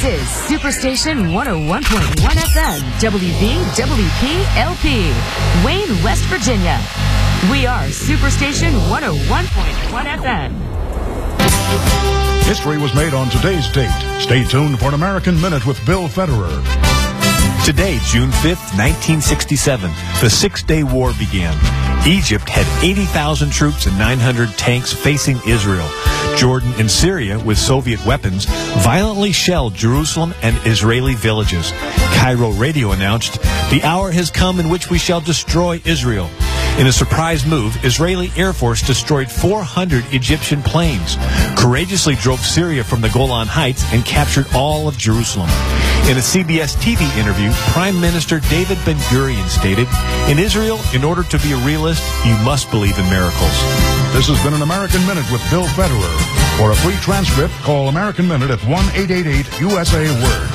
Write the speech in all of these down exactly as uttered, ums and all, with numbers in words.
This is Superstation one oh one point one F M, W V W P L P, Wayne, West Virginia. We are Superstation one oh one point one F M. History was made on today's date. Stay tuned for an American Minute with Bill Federer. Today, June fifth, nineteen sixty-seven, the Six-Day War began. Egypt had eighty thousand troops and nine hundred tanks facing Israel. Jordan and Syria, with Soviet weapons, violently shelled Jerusalem and Israeli villages. Cairo radio announced, "The hour has come in which we shall destroy Israel." In a surprise move, Israeli Air Force destroyed four hundred Egyptian planes, courageously drove Syria from the Golan Heights, and captured all of Jerusalem. In a C B S T V interview, Prime Minister David Ben-Gurion stated, "In Israel, in order to be a realist, you must believe in miracles." This has been an American Minute with Bill Federer. For a free transcript, call American Minute at one eight eight eight U S A Word.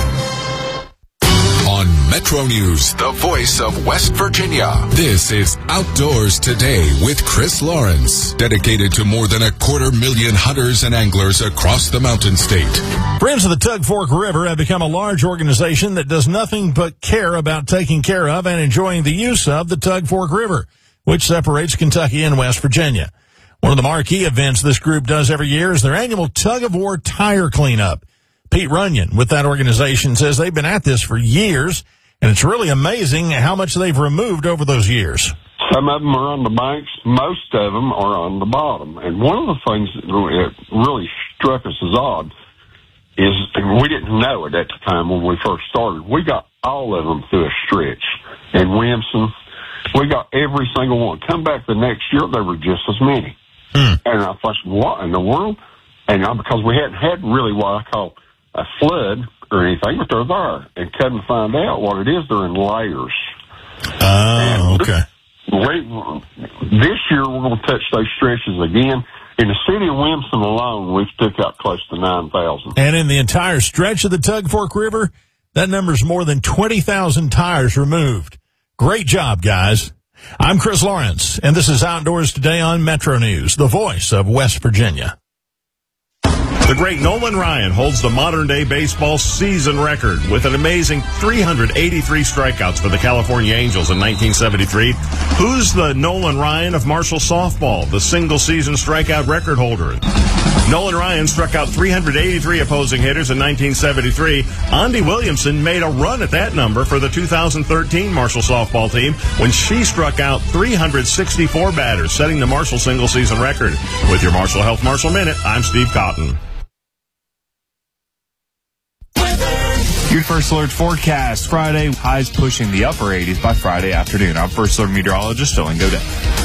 On Metro News, the voice of West Virginia. This is Outdoors Today with Chris Lawrence, dedicated to more than a quarter million hunters and anglers across the Mountain State. Friends of the Tug Fork River have become a large organization that does nothing but care about taking care of and enjoying the use of the Tug Fork River, which separates Kentucky and West Virginia. One of the marquee events this group does every year is their annual Tug of War tire cleanup. Pete Runyon with that organization says they've been at this for years, and it's really amazing how much they've removed over those years. Some of them are on the banks. Most of them are on the bottom. And one of the things that really struck us as odd is we didn't know it at the time when we first started. We got all of them through a stretch. And Williamson, we got every single one. Come back the next year, there were just as many. Hmm. And I thought, what in the world? And I, because we hadn't had really what I call a flood or anything, but they're there. And come to find out what it is, they're in layers. Oh, okay. We, this year, we're going to touch those stretches again. In the city of Williamson alone, we've took out close to nine thousand. And in the entire stretch of the Tug Fork River, that number's more than twenty thousand tires removed. Great job, guys. I'm Chris Lawrence, and this is Outdoors Today on Metro News, the voice of West Virginia. The great Nolan Ryan holds the modern-day baseball season record with an amazing three hundred eighty-three strikeouts for the California Angels in nineteen seventy-three. Who's the Nolan Ryan of Marshall softball, the single-season strikeout record holder? Nolan Ryan struck out three hundred eighty-three opposing hitters in nineteen seventy-three. Andy Williamson made a run at that number for the two thousand thirteen Marshall softball team when she struck out three hundred sixty-four batters, setting the Marshall single-season record. With your Marshall Health Marshall Minute, I'm Steve Cotton. Your First Alert forecast. Friday, highs pushing the upper eighties by Friday afternoon. I'm First Alert meteorologist Owen Godett.